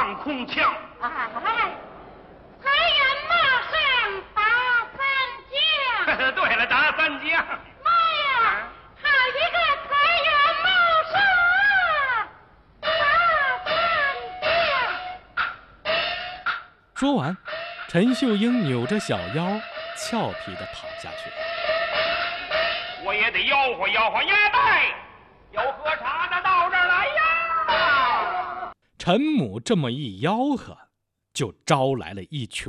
放空枪。 哎，财源马上打三将。 对了，打三将。 妈呀，好一个财源茂盛打三将！ 说完，陈秀英扭着小腰，俏皮地跑下去了。 我也得吆喝吆喝牙袋，有喝茶的到这儿来呀！ 陈母这么一吆喝，就招来了一群